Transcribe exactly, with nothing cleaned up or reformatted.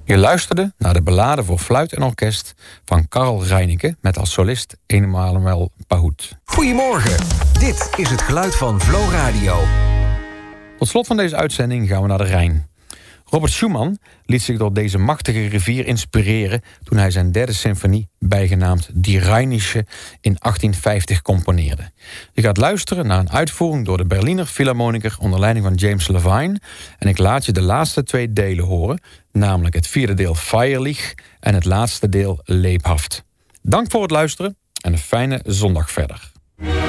Je luisterde naar de ballade voor fluit en orkest van Karl Reineke met als solist Emanuel Pahut. Goedemorgen, dit is het geluid van Flow Radio. Tot slot van deze uitzending gaan we naar de Rijn. Robert Schumann liet zich door deze machtige rivier inspireren toen hij zijn derde symfonie, bijgenaamd Die Rheinische, in achttien vijftig componeerde. Je gaat luisteren naar een uitvoering door de Berliner Philharmoniker onder leiding van James Levine en ik laat je de laatste twee delen horen, namelijk het vierde deel Feierlich en het laatste deel Lebhaft. Dank voor het luisteren en een fijne zondag verder.